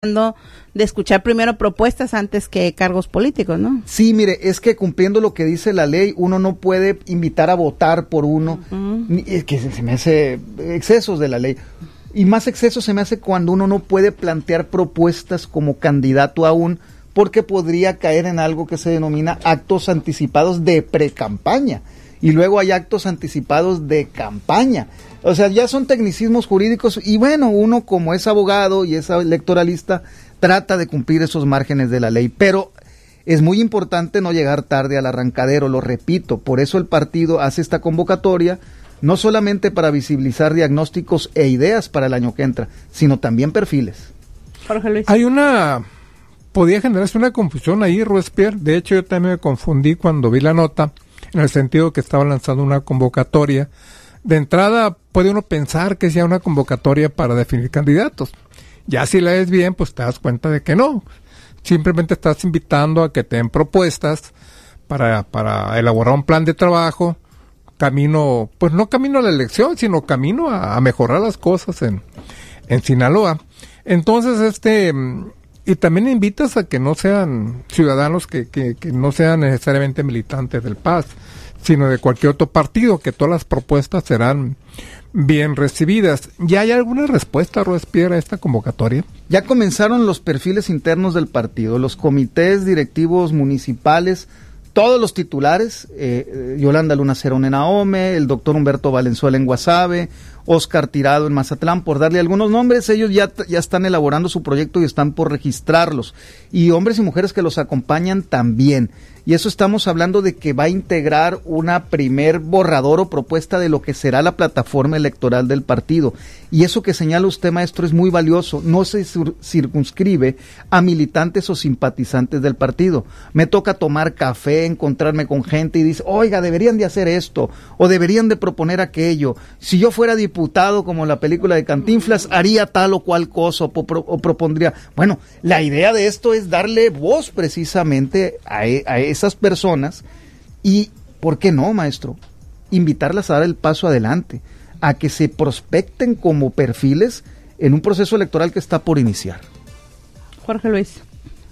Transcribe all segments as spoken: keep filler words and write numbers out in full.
de escuchar primero propuestas antes que cargos políticos, ¿no? Sí, mire, es que cumpliendo lo que dice la ley, uno no puede invitar a votar por uno, uh-huh. ni, es que se me hace excesos de la ley, y más excesos se me hace cuando uno no puede plantear propuestas como candidato aún, porque podría caer en algo que se denomina actos anticipados de precampaña, y luego hay actos anticipados de campaña. O sea, ya son tecnicismos jurídicos y bueno, uno como es abogado y es electoralista trata de cumplir esos márgenes de la ley, pero es muy importante no llegar tarde al arrancadero, lo repito, por eso el partido hace esta convocatoria, no solamente para visibilizar diagnósticos e ideas para el año que entra, sino también perfiles. Jorge Luis. Hay una, podía generarse una confusión ahí, Robespierre, de hecho yo también me confundí cuando vi la nota, en el sentido que estaba lanzando una convocatoria. De entrada puede uno pensar que sea una convocatoria para definir candidatos. Ya si la ves bien, pues te das cuenta de que no. Simplemente estás invitando a que te den propuestas para, para elaborar un plan de trabajo, camino, pues no camino a la elección, sino camino a, a mejorar las cosas en, en Sinaloa. Entonces, este, y también invitas a que no sean ciudadanos que, que, que no sean necesariamente militantes del P A S, sino de cualquier otro partido, que todas las propuestas serán bien recibidas. ¿Ya hay alguna respuesta, Robespierre, a esta convocatoria? Ya comenzaron los perfiles internos del partido, los comités directivos municipales, todos los titulares, eh, Yolanda Luna Cerón en Ahome, el doctor Humberto Valenzuela en Guasave, Oscar Tirado en Mazatlán, por darle algunos nombres, ellos ya, ya están elaborando su proyecto y están por registrarlos, y hombres y mujeres que los acompañan también, y eso estamos hablando de que va a integrar una primer borrador o propuesta de lo que será la plataforma electoral del partido, y eso que señala usted, maestro, es muy valioso, no se circunscribe a militantes o simpatizantes del partido. Me toca tomar café, encontrarme con gente y dice, oiga, deberían de hacer esto, o deberían de proponer aquello, si yo fuera diputado como la película de Cantinflas, haría tal o cual cosa, o, pro, o propondría, bueno, la idea de esto es darle voz precisamente a, a esas personas y, ¿por qué no, maestro? Invitarlas a dar el paso adelante, a que se prospecten como perfiles en un proceso electoral que está por iniciar. Jorge Luis.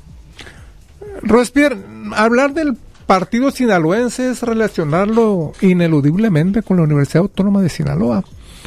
Robespierre, hablar del partido sinaloense es relacionarlo ineludiblemente con la Universidad Autónoma de Sinaloa.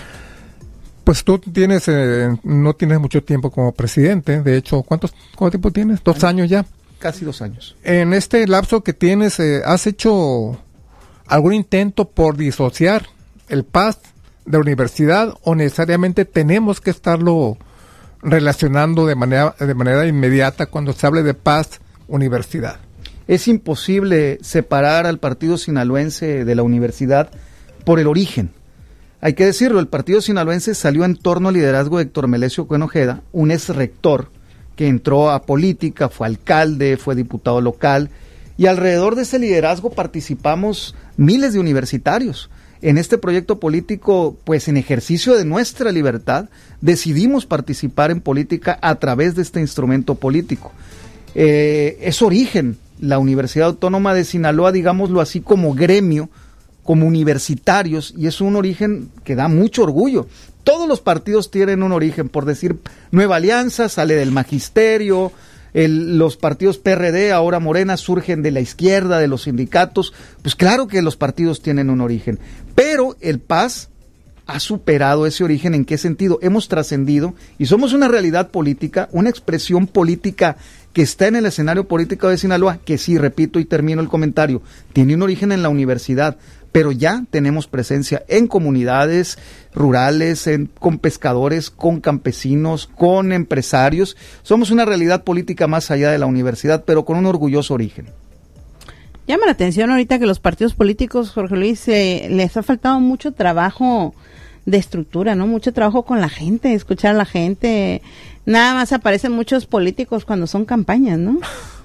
Pues tú tienes, eh, no tienes mucho tiempo como presidente, de hecho, ¿cuántos, ¿cuánto tiempo tienes? ¿Dos años ya? Casi dos años. En este lapso que tienes, eh, ¿has hecho algún intento por disociar el P A S de la universidad o necesariamente tenemos que estarlo relacionando de manera, de manera inmediata cuando se hable de P A S universidad? Es imposible separar al partido sinaloense de la universidad por el origen. Hay que decirlo, el partido sinaloense salió en torno al liderazgo de Héctor Melesio Cuen Ojeda, un ex rector que entró a política, fue alcalde, fue diputado local, y alrededor de ese liderazgo participamos miles de universitarios. En este proyecto político, pues en ejercicio de nuestra libertad, decidimos participar en política a través de este instrumento político. Eh, es origen, la Universidad Autónoma de Sinaloa, digámoslo así, como gremio, como universitarios, y es un origen que da mucho orgullo. Todos los partidos tienen un origen, por decir, Nueva Alianza sale del magisterio, el, los partidos P R D, ahora Morena, surgen de la izquierda, de los sindicatos, pues claro que los partidos tienen un origen, pero el P A S ha superado ese origen. ¿En qué sentido? Hemos trascendido y somos una realidad política, una expresión política que está en el escenario político de Sinaloa, que sí, repito y termino el comentario, tiene un origen en la universidad, pero ya tenemos presencia en comunidades rurales, en, con pescadores, con campesinos, con empresarios. Somos una realidad política más allá de la universidad, pero con un orgulloso origen. Llama la atención ahorita que los partidos políticos, Jorge Luis, eh, les ha faltado mucho trabajo de estructura, ¿no? Mucho trabajo con la gente, escuchar a la gente. Nada más aparecen muchos políticos cuando son campañas, ¿no?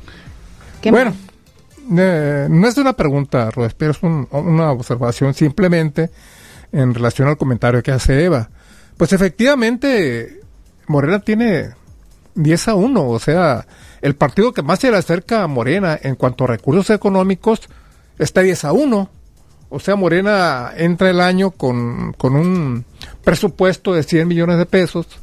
¿Qué bueno. más? Eh, no es una pregunta, Robespierre, es un, una observación simplemente en relación al comentario que hace Eva. Pues efectivamente, Morena tiene diez a uno, o sea, el partido que más se le acerca a Morena en cuanto a recursos económicos está diez a uno. O sea, Morena entra el año con, con un presupuesto de cien millones de pesos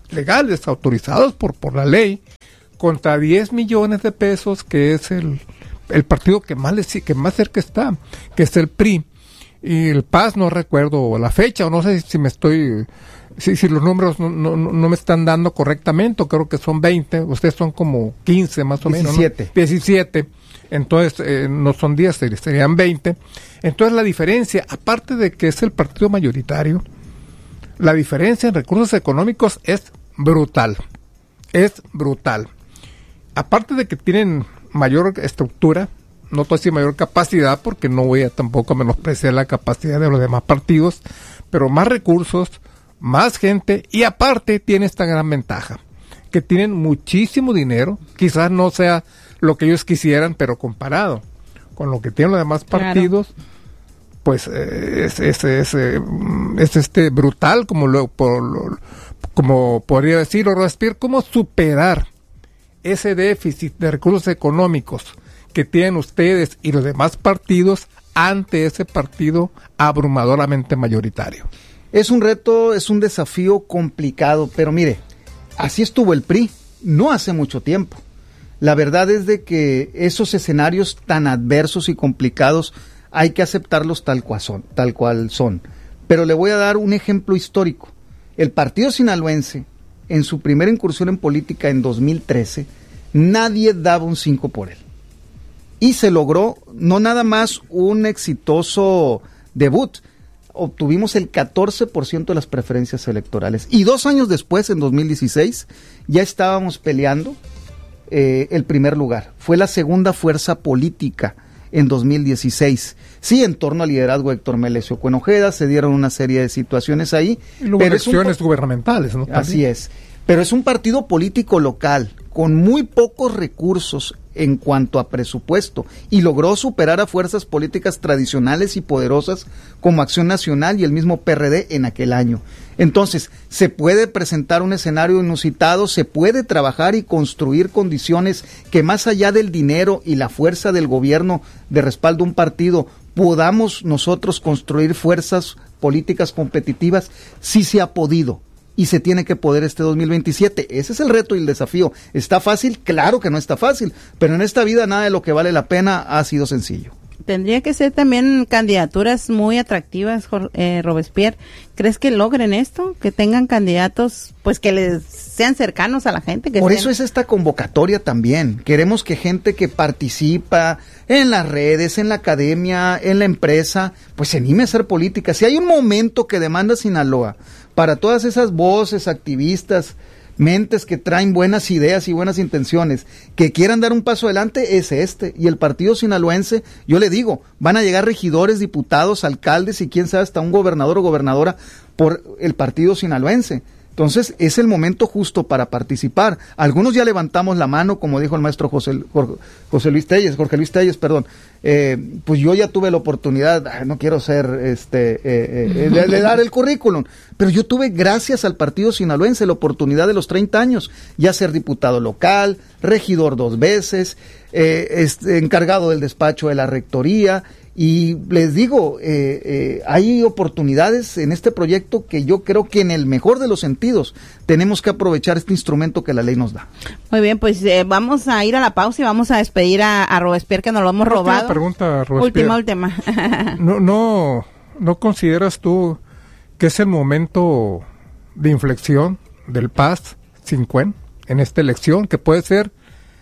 legales, autorizados por, por la ley, contra diez millones de pesos, que es el, el partido que más, le, que más cerca está, que es el P R I. Y el P A S, no recuerdo la fecha, o no sé si me estoy... Si, si los números no, no, no me están dando correctamente, creo que son veinte, ustedes son como quince más o menos, diecisiete. ¿no? diecisiete, entonces eh, no son diez, serían veinte. Entonces la diferencia, aparte de que es el partido mayoritario, la diferencia en recursos económicos es brutal, es brutal. Aparte de que tienen mayor estructura, no puedo decir mayor capacidad, porque no voy a tampoco menospreciar la capacidad de los demás partidos, pero más recursos, más gente, y aparte tiene esta gran ventaja, que tienen muchísimo dinero, quizás no sea lo que ellos quisieran, pero comparado con lo que tienen los demás partidos, claro, pues eh, es, es, es, eh, es este brutal, como lo, por, lo, como podría decir Robespierre, cómo superar ese déficit de recursos económicos que tienen ustedes y los demás partidos ante ese partido abrumadoramente mayoritario. Es un reto, es un desafío complicado, pero mire, así estuvo el P R I, no hace mucho tiempo. La verdad es de que esos escenarios tan adversos y complicados hay que aceptarlos tal cual son, tal cual son. Pero le voy a dar un ejemplo histórico. El partido sinaloense, en su primera incursión en política en dos mil trece, nadie daba un cinco por él. Y se logró no nada más un exitoso debut, obtuvimos el catorce por ciento de las preferencias electorales. Y dos años después, en dos mil dieciséis, ya estábamos peleando eh, el primer lugar. Fue la segunda fuerza política en dos mil dieciséis. Sí, en torno al liderazgo de Héctor Melesio Cuenojeda, se dieron una serie de situaciones ahí. Y luego pero elecciones es un, gubernamentales, ¿no? Así es. Pero es un partido político local, con muy pocos recursos en cuanto a presupuesto, y logró superar a fuerzas políticas tradicionales y poderosas como Acción Nacional y el mismo P R D en aquel año. Entonces, se puede presentar un escenario inusitado, se puede trabajar y construir condiciones que más allá del dinero y la fuerza del gobierno de respaldo a un partido, podamos nosotros construir fuerzas políticas competitivas. Sí se ha podido. Y se tiene que poder este dos mil veintisiete. Ese es el reto y el desafío. ¿Está fácil? Claro que no está fácil, pero en esta vida nada de lo que vale la pena ha sido sencillo. Tendría que ser también candidaturas muy atractivas, eh, Robespierre. ¿Crees que logren esto? Que tengan candidatos, pues que les sean cercanos a la gente. Que Por sean... eso es esta convocatoria también. Queremos que gente que participa en las redes, en la academia, en la empresa, pues se anime a hacer política. Si hay un momento que demanda Sinaloa para todas esas voces, activistas, mentes que traen buenas ideas y buenas intenciones, que quieran dar un paso adelante, es este. Y el partido sinaloense, yo le digo, van a llegar regidores, diputados, alcaldes y quién sabe hasta un gobernador o gobernadora por el partido sinaloense. Entonces, es el momento justo para participar. Algunos ya levantamos la mano, como dijo el maestro José, Jorge, José Luis Telles, Jorge Luis Telles, perdón. Eh, pues yo ya tuve la oportunidad, no quiero ser, este, eh, eh, de, de dar el currículum, pero yo tuve, gracias al partido sinaloense, la oportunidad de los treinta años, ya ser diputado local, regidor dos veces, eh, este, encargado del despacho de la rectoría. Y les digo, eh, eh, hay oportunidades en este proyecto que yo creo que en el mejor de los sentidos tenemos que aprovechar este instrumento que la ley nos da. Muy bien, pues eh, vamos a ir a la pausa y vamos a despedir a, a Robespierre, que nos lo hemos última robado. Pregunta, Robespierre. Última, última. no, no, ¿No consideras tú que es el momento de inflexión del P A S cincuenta en esta elección, que puede ser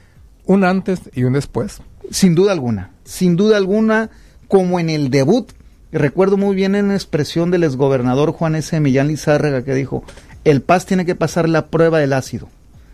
un antes y un después? Sin duda alguna, sin duda alguna. Como en el debut, recuerdo muy bien en la expresión del exgobernador Juan S. Millán Lizárraga, que dijo, el P A S tiene que pasar la prueba del ácido.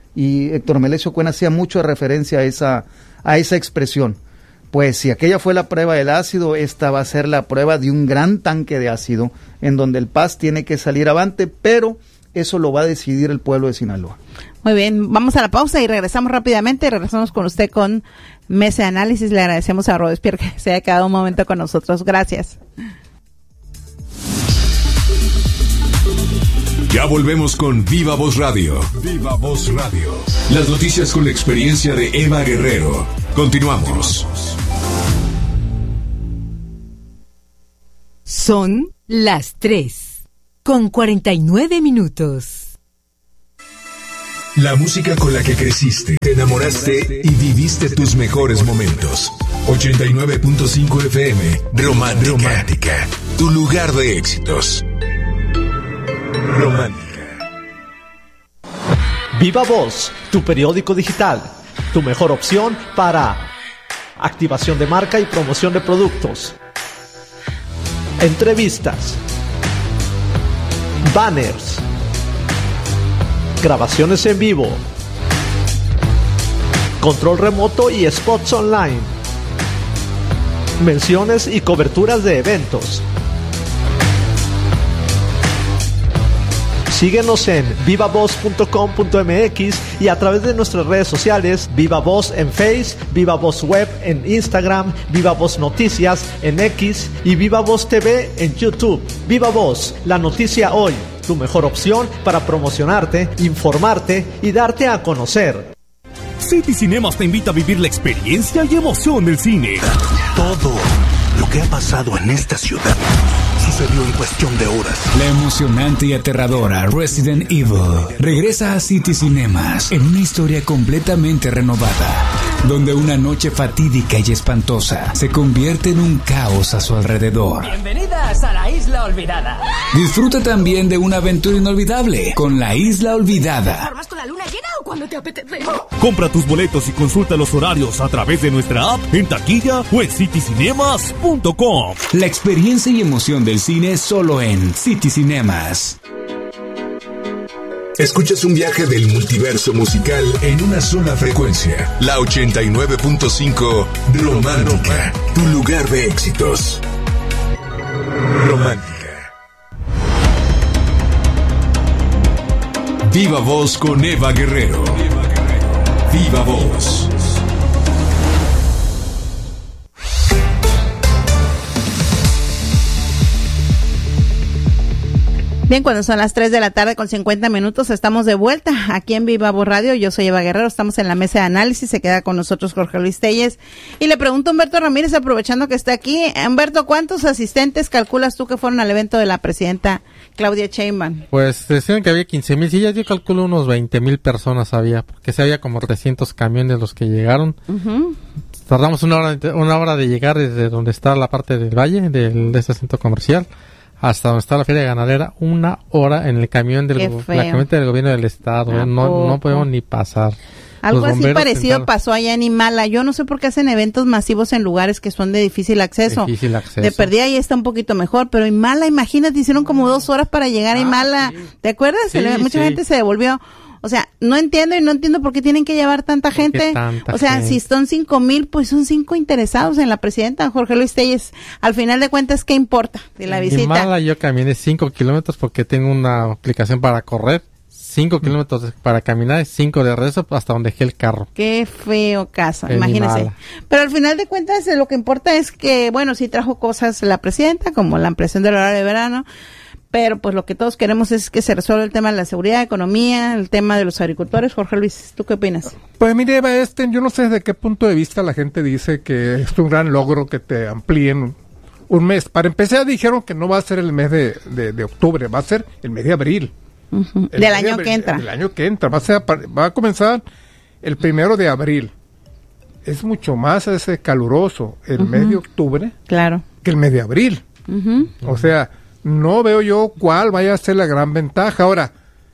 Y Héctor Melesio Cuen hacía mucho referencia a esa, a esa expresión. Pues si aquella fue la prueba del ácido, esta va a ser la prueba de un gran tanque de ácido, en donde el P A S tiene que salir avante, pero eso lo va a decidir el pueblo de Sinaloa. Muy bien, vamos a la pausa y regresamos rápidamente. Regresamos con usted con Mesa de Análisis. Le agradecemos a Robespierre que se haya quedado un momento con nosotros. Gracias. Ya volvemos con Viva Voz Radio. Viva Voz Radio. Las noticias con la experiencia de Eva Guerrero. Continuamos. Son las tres con cuarenta y nueve minutos. La música con la que creciste, te enamoraste y viviste tus mejores momentos. ochenta y nueve punto cinco F M, Romántica. Romántica, tu lugar de éxitos. Romántica. Viva Voz, tu periódico digital, tu mejor opción para activación de marca y promoción de productos, entrevistas, banners, grabaciones en vivo, control remoto y spots online, menciones y coberturas de eventos. Síguenos en viva voz punto com punto m x y a través de nuestras redes sociales, Viva Voz en Face, Viva Voz Web en Instagram, Viva Voz Noticias en X y Viva Voz T V en YouTube. Viva Voz, la noticia hoy, tu mejor opción para promocionarte, informarte y darte a conocer. City Cinemas te invita a vivir la experiencia y emoción del cine. Todo lo que ha pasado en esta ciudad sucedió en cuestión de horas. La emocionante y aterradora Resident Evil regresa a City Cinemas en una historia completamente renovada, donde una noche fatídica y espantosa se convierte en un caos a su alrededor. Bienvenidas a la Isla Olvidada. Disfruta también de una aventura inolvidable con La Isla Olvidada. ¿Formas con la luna llena o cuando te apetece? Compra tus boletos y consulta los horarios a través de nuestra app, en taquilla o en city cinemas punto com. La experiencia y emoción del cine solo en City Cinemas. Escuchas un viaje del multiverso musical en una sola frecuencia. La ochenta y nueve punto cinco Romántica, tu lugar de éxitos. Romántica. Viva Voz con Eva Guerrero. Viva Voz. Bien, cuando son las tres de la tarde con cincuenta minutos, estamos de vuelta aquí en Viva Voz Radio. Yo soy Eva Guerrero, estamos en la mesa de análisis, se queda con nosotros Jorge Luis Telles. Y le pregunto a Humberto Ramírez, aprovechando que está aquí, Humberto, ¿cuántos asistentes calculas tú que fueron al evento de la presidenta Claudia Sheinbaum? Pues decían que había quince mil sillas, yo calculo unos veinte mil personas había, porque se había como trescientos camiones los que llegaron. Uh-huh. Tardamos una hora, una hora de llegar desde donde está la parte del valle, del, de este centro comercial, hasta donde está la feria ganadera, una hora en el camión del go- la camioneta del gobierno del estado, ¿eh? no, no podemos ni pasar. Algo así parecido sentaron. Pasó allá en Imala. Yo no sé por qué hacen eventos masivos en lugares que son de difícil acceso. Difícil acceso. De perdida ahí está un poquito mejor, pero Imala, imagínate, hicieron como dos horas para llegar ah, a Imala. Sí. ¿Te acuerdas? Sí, le, mucha sí. gente se devolvió. O sea, no entiendo y no entiendo por qué tienen que llevar tanta gente. Tanta o sea, gente? Si son cinco mil, pues son cinco interesados en la presidenta, Jorge Luis Telles. Al final de cuentas, ¿qué importa de la visita? En Imala yo caminé cinco kilómetros porque tengo una aplicación para correr. Cinco kilómetros para caminar y cinco de regreso hasta donde dejé el carro. Qué feo caso, imagínese. Pero al final de cuentas, lo que importa es que, bueno, sí trajo cosas la presidenta, como la ampliación del horario de verano, pero pues lo que todos queremos es que se resuelva el tema de la seguridad, economía, el tema de los agricultores. Jorge Luis, ¿tú qué opinas? Pues mire, Eva, este, yo no sé desde qué punto de vista la gente dice que es un gran logro que te amplíen un mes. Para empezar, dijeron que no va a ser el mes de, de, de octubre, va a ser el mes de abril. Uh-huh. Del año abril, que entra. Del año que entra. Va a, ser, va a comenzar el primero de abril. Es mucho más ese caluroso el uh-huh. mes de octubre claro. que el mes de abril. Uh-huh. O sea, no veo yo cuál vaya a ser la gran ventaja. Ahora,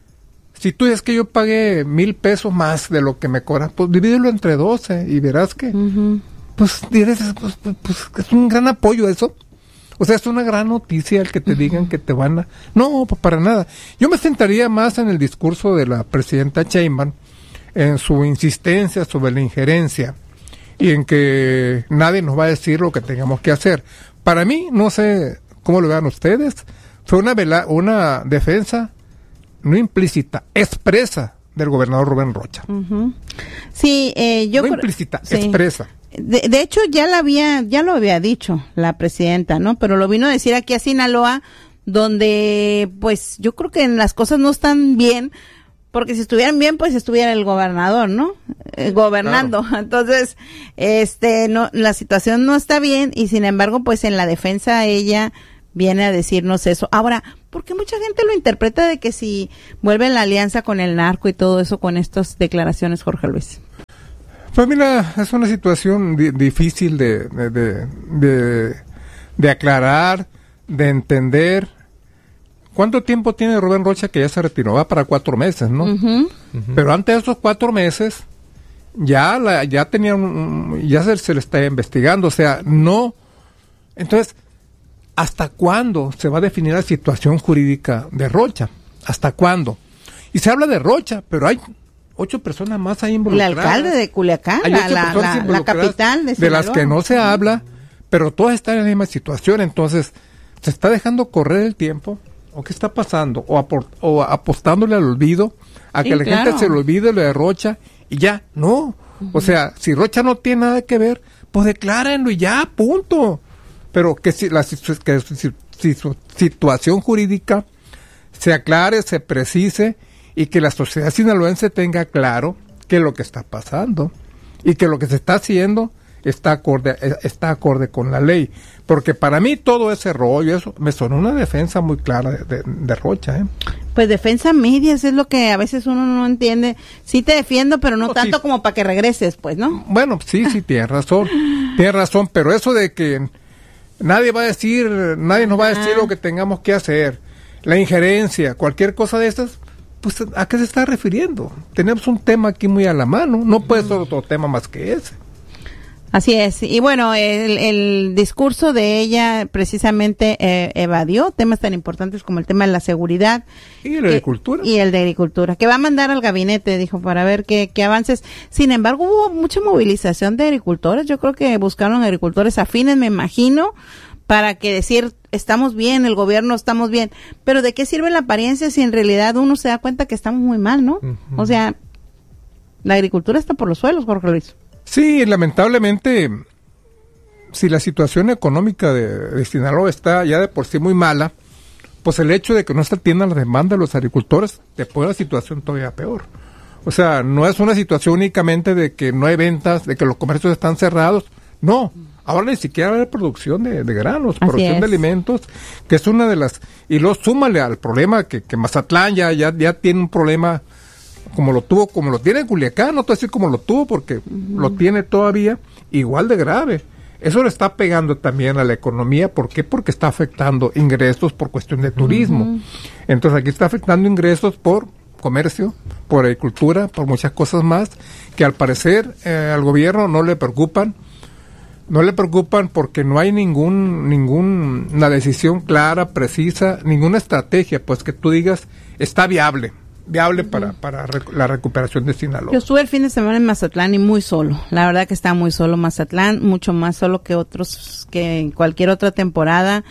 si tú dices que yo pagué mil pesos más de lo que me cobran, pues divídelo entre doce y verás que uh-huh. pues, dirás, pues, pues, pues es un gran apoyo eso. O sea, es una gran noticia el que te digan que te van a... No, pues para nada. Yo me sentaría más en el discurso de la presidenta Sheinbaum, en su insistencia sobre la injerencia y en que nadie nos va a decir lo que tengamos que hacer. Para mí, no sé cómo lo vean ustedes, fue una, vela, una defensa no implícita, expresa del gobernador Rubén Rocha. Uh-huh. Sí, eh, yo... No cr- implícita, sí. expresa. De, de hecho, ya la había, ya lo había dicho la presidenta, ¿no? Pero lo vino a decir aquí a Sinaloa, donde, pues, yo creo que las cosas no están bien, porque si estuvieran bien, pues estuviera el gobernador, ¿no? Eh, gobernando. Claro. Entonces, este, no, la situación no está bien y sin embargo, pues en la defensa ella, viene a decirnos eso. Ahora, porque mucha gente lo interpreta de que si vuelve la alianza con el narco y todo eso con estas declaraciones, Jorge Luis. Pues mira, es una situación di- difícil de, de, de, de, de aclarar, de entender. ¿Cuánto tiempo tiene Rubén Rocha que ya se retiró? Va para cuatro meses, ¿no? Uh-huh. Uh-huh. Pero antes de esos cuatro meses, ya la, ya tenía un, ya se, se le está investigando, o sea, no. Entonces, ¿hasta cuándo se va a definir la situación jurídica de Rocha? ¿Hasta cuándo? Y se habla de Rocha, pero hay ocho personas más ahí El involucradas. alcalde de Culiacán, Hay la, ocho la, personas la, la involucradas capital de de Sinaloa. las que no se habla, pero todas están en la misma situación. Entonces, ¿se está dejando correr el tiempo? ¿O qué está pasando? ¿O, apor- o apostándole al olvido? A Sí, que la claro. gente se le olvide lo de Rocha y ya, no. Uh-huh. O sea, si Rocha no tiene nada que ver, pues declárenlo y ya, punto. Pero que si la que si, si su situación jurídica se aclare, se precise y que la sociedad sinaloense tenga claro qué es lo que está pasando y que lo que se está haciendo está acorde está acorde con la ley, porque para mí todo ese rollo, eso me sonó una defensa muy clara de, de, de Rocha, ¿eh? Pues defensa medias es lo que a veces uno no entiende. Sí te defiendo, pero no, No, tanto sí. como para que regreses, pues, ¿no? Bueno, sí, sí, tienes razón, tienes razón, pero eso de que nadie va a decir, nadie nos va a decir lo que tengamos que hacer, la injerencia, cualquier cosa de estas, pues ¿a qué se está refiriendo? Tenemos un tema aquí muy a la mano, no puede ser otro tema más que ese. Así es. Y bueno, el, el discurso de ella precisamente eh, evadió temas tan importantes como el tema de la seguridad. Y la que, agricultura. Y el de agricultura, que va a mandar al gabinete, dijo, para ver qué, qué avances. Sin embargo, hubo mucha movilización de agricultores. Yo creo que buscaron agricultores afines, me imagino, para que decir, estamos bien, el gobierno estamos bien. Pero ¿de qué sirve la apariencia si en realidad uno se da cuenta que estamos muy mal, no? Uh-huh. O sea, la agricultura está por los suelos, Jorge Luis. Sí, lamentablemente, si la situación económica de, de Sinaloa está ya de por sí muy mala, pues el hecho de que no se atiendan las demandas de los agricultores te pone la situación todavía peor. O sea, no es una situación únicamente de que no hay ventas, de que los comercios están cerrados, no. Ahora ni siquiera hay producción de, de granos, Así producción es. de alimentos, que es una de las... Y luego súmale al problema que, que Mazatlán ya, ya, ya tiene un problema como lo tuvo, como lo tiene Culiacán, no te voy a decir como lo tuvo, porque uh-huh. lo tiene todavía igual de grave. Eso le está pegando también a la economía. ¿Por qué? Porque está afectando ingresos por cuestión de turismo. Uh-huh. Entonces aquí está afectando ingresos por comercio, por agricultura, por muchas cosas más, que al parecer eh, al gobierno no le preocupan. No le preocupan porque no hay ningún ningún una decisión clara, precisa, ninguna estrategia, pues que tú digas, está viable. viable uh-huh. para, para rec- la recuperación de Sinaloa. Yo estuve el fin de semana en Mazatlán y muy solo. La verdad que está muy solo Mazatlán, mucho más solo que otros, que en cualquier otra temporada.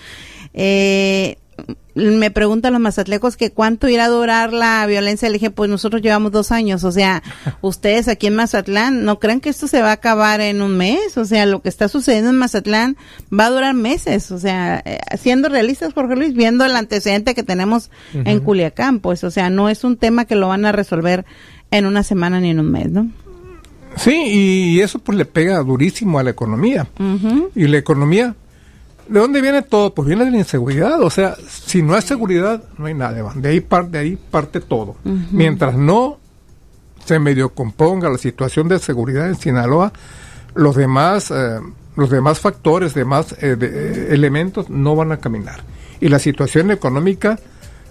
Eh, me preguntan los mazatlecos que cuánto irá a durar la violencia. Le dije, pues nosotros llevamos dos años. O sea, ustedes aquí en Mazatlán, ¿no creen que esto se va a acabar en un mes? O sea, lo que está sucediendo en Mazatlán va a durar meses. O sea, eh, siendo realistas, Jorge Luis, viendo el antecedente que tenemos uh-huh. en Culiacán, pues, o sea, no es un tema que lo van a resolver en una semana ni en un mes, ¿no? Sí, y eso pues le pega durísimo a la economía. Uh-huh. Y la economía, ¿de dónde viene todo? Pues viene de la inseguridad. O sea, si no hay seguridad, no hay nada. De ahí parte, de ahí parte todo. Uh-huh. Mientras no se medio componga la situación de seguridad en Sinaloa, los demás, eh, los demás factores, demás eh, de, eh, elementos no van a caminar. Y la situación económica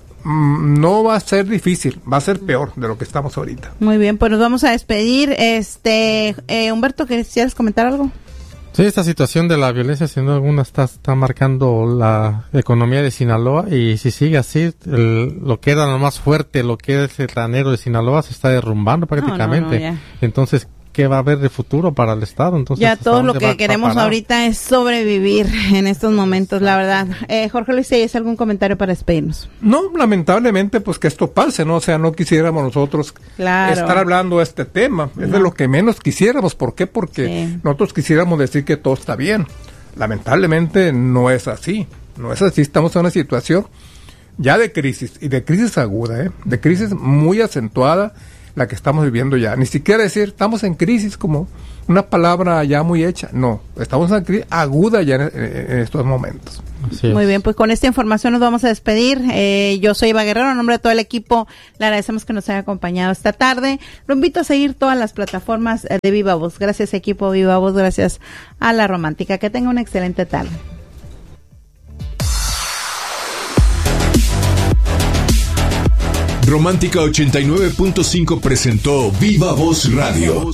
mm, no va a ser difícil, va a ser peor de lo que estamos ahorita. Muy bien, pues nos vamos a despedir. Este, eh, Humberto, ¿quieres comentar algo? Sí, esta situación de la violencia, sin duda alguna, está, está marcando la economía de Sinaloa, y si sigue así, el, lo que era lo más fuerte, lo que es el granero de Sinaloa, se está derrumbando prácticamente. No, no, no, Entonces, ¿qué va a haber de futuro para el Estado? Entonces, ya todo lo que queremos ahorita es sobrevivir en estos momentos, la verdad. Eh, Jorge Luis, ¿hay algún comentario para despedirnos? No, lamentablemente, pues que esto pase, ¿no? O sea, no quisiéramos nosotros claro. estar hablando de este tema. No. Es de lo que menos quisiéramos. ¿Por qué? Porque sí. nosotros quisiéramos decir que todo está bien. Lamentablemente no es así. No es así. Estamos en una situación ya de crisis, y de crisis aguda, ¿eh? De crisis muy acentuada, la que estamos viviendo ya. Ni siquiera decir, estamos en crisis como una palabra ya muy hecha. No, estamos en una crisis aguda ya en, en, en estos momentos. Muy bien, pues con esta información nos vamos a despedir. Eh, yo soy Eva Guerrero, en nombre de todo el equipo, le agradecemos que nos haya acompañado esta tarde. Lo invito a seguir todas las plataformas de Viva Voz. Gracias, equipo Viva Voz, gracias a La Romántica. Que tenga una excelente tarde. Romántica ochenta y nueve punto cinco presentó Viva Voz Radio.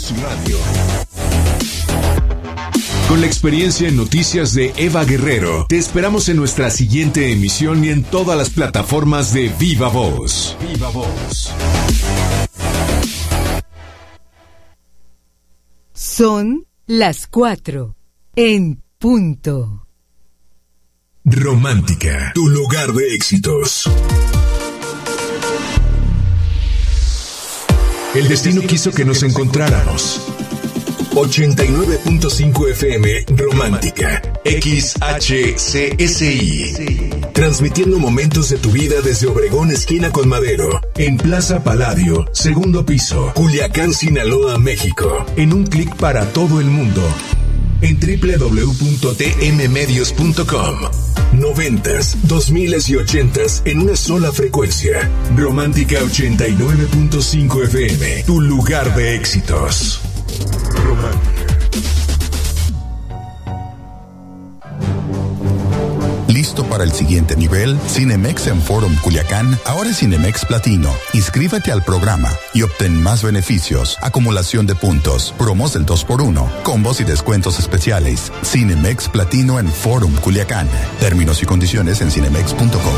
Con la experiencia en noticias de Eva Guerrero, te esperamos en nuestra siguiente emisión y en todas las plataformas de Viva Voz. Viva Voz. Son las cuatro en punto. Romántica, tu lugar de éxitos. El destino quiso que nos encontráramos. ochenta y nueve punto cinco F M Romántica, X H C S I. Transmitiendo momentos de tu vida desde Obregón, esquina con Madero, en Plaza Palladio, segundo piso, Culiacán, Sinaloa, México. En un clic para todo el mundo. En doble u doble u doble u punto t m medios punto com. Noventas, dos miles y ochentas en una sola frecuencia. Romántica ochenta y nueve punto cinco F M, tu lugar de éxitos. Romántica. ¿Listo para el siguiente nivel? Cinemex en Forum Culiacán ahora es Cinemex Platino. Inscríbete al programa y obtén más beneficios, acumulación de puntos, promos del dos por uno, combos y descuentos especiales. Cinemex Platino en Forum Culiacán. Términos y condiciones en cinemex punto com.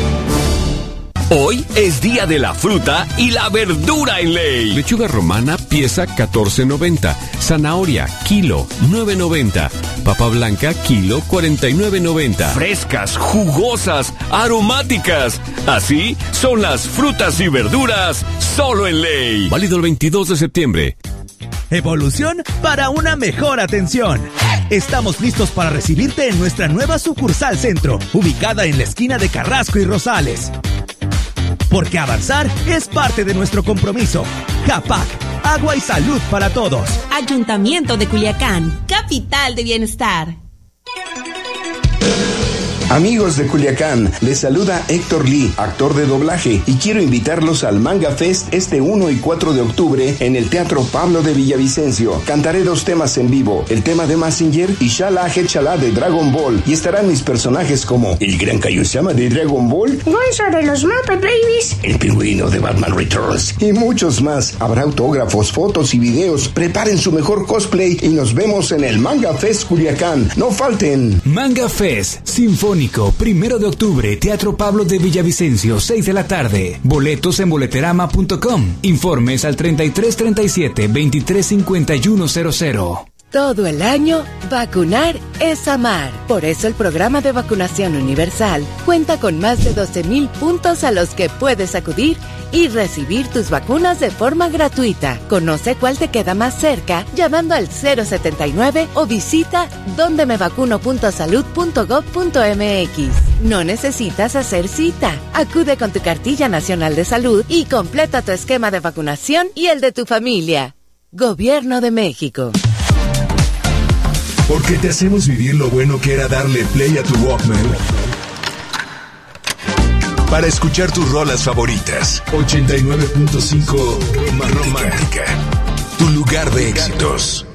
Hoy es día de la fruta y la verdura en Ley. Lechuga romana, pieza catorce noventa. Zanahoria, kilo, nueve noventa. Papa blanca, kilo, cuarenta y nueve noventa. Frescas, jugosas, aromáticas. Así son las frutas y verduras, solo en Ley. Válido el veintidós de septiembre. Evolución para una mejor atención. Estamos listos para recibirte en nuestra nueva sucursal centro, ubicada en la esquina de Carrasco y Rosales. Porque avanzar es parte de nuestro compromiso. Capac, agua y salud para todos. Ayuntamiento de Culiacán, capital de bienestar. Amigos de Culiacán, les saluda Héctor Lee, actor de doblaje, y quiero invitarlos al Manga Fest este uno y cuatro de octubre en el Teatro Pablo de Villavicencio. Cantaré dos temas en vivo, el tema de Mazinger y Shala Hechala de Dragon Ball, y estarán mis personajes como el Gran Kaiosama de Dragon Ball, Gonzo de los Muppet Babies, el Pingüino de Batman Returns, y muchos más. Habrá autógrafos, fotos y videos. Preparen su mejor cosplay y nos vemos en el Manga Fest Culiacán. No falten. Manga Fest Sinfónico, primero de octubre, Teatro Pablo de Villavicencio, seis de la tarde. Boletos en boleterama punto com. Informes al treinta y tres treinta y siete veintitrés cincuenta y uno cero cero. Todo el año, vacunar es amar. Por eso el programa de vacunación universal cuenta con más de doce mil puntos a los que puedes acudir y recibir tus vacunas de forma gratuita. Conoce cuál te queda más cerca llamando al cero setenta y nueve o visita donde me vacuno punto salud punto gob punto m x. No necesitas hacer cita. Acude con tu cartilla nacional de salud y completa tu esquema de vacunación y el de tu familia. Gobierno de México. Porque te hacemos vivir lo bueno que era darle play a tu Walkman para escuchar tus rolas favoritas. ochenta y nueve punto cinco Romántica, tu lugar de éxitos.